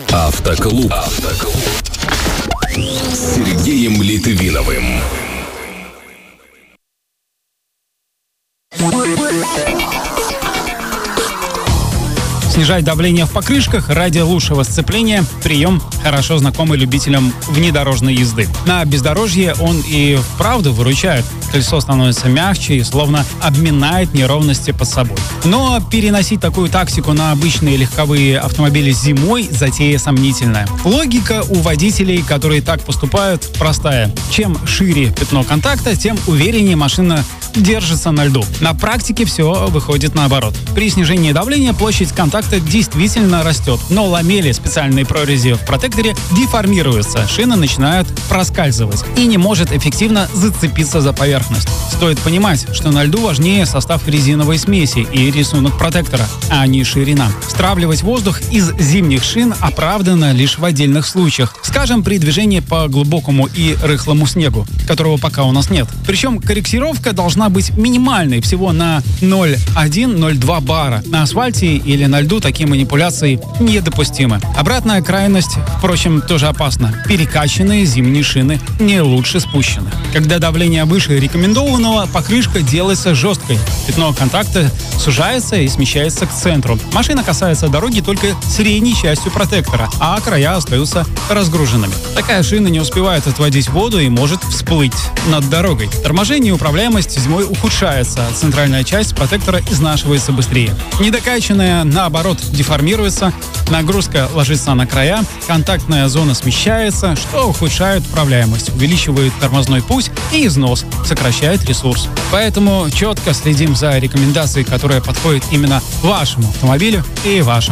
Автоклуб. С Сергеем Литвиновым. Снижать давление в покрышках ради лучшего сцепления – прием, хорошо знакомый любителям внедорожной езды. На бездорожье он и вправду выручает. Колесо становится мягче и словно обминает неровности под собой. Но переносить такую тактику на обычные легковые автомобили зимой – затея сомнительная. Логика у водителей, которые так поступают, простая. Чем шире пятно контакта, тем увереннее машина держится на льду. На практике все выходит наоборот. При снижении давления площадь контакта действительно растет, но ламели, специальные прорези в протекторе, деформируются, шина начинает проскальзывать и не может эффективно зацепиться за поверхность. Стоит понимать, что на льду важнее состав резиновой смеси и рисунок протектора, а не ширина. Стравливать воздух из зимних шин оправдано лишь в отдельных случаях. Скажем, при движении по глубокому и рыхлому снегу, которого пока у нас нет. Причем корректировка должна быть минимальной, всего на 0,1-0,2 бара. На асфальте или на льду такие манипуляции недопустимы. Обратная крайность, впрочем, тоже опасна. Перекачанные зимние шины не лучше спущенных. Когда давление выше рекомендованного, покрышка делается жесткой. Пятно контакта сужается и смещается к центру. Машина касается дороги только средней частью протектора, а края остаются разгруженными. Такая шина не успевает отводить воду и может всплыть над дорогой. Торможение и управляемость зимой ухудшается, а центральная часть протектора изнашивается быстрее. Недокачанная, наоборот, деформируется, нагрузка ложится на края, контактная зона смещается, что ухудшает управляемость, увеличивает тормозной путь и износ, сокращает ресурс. Поэтому четко следим за рекомендацией, которая подходит именно вашему автомобилю и вашему